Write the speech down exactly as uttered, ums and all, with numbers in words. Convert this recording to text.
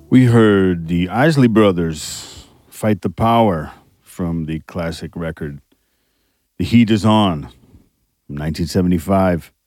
We heard the Isley Brothers Fight the Power from the classic record The Heat Is On, nineteen seventy-five.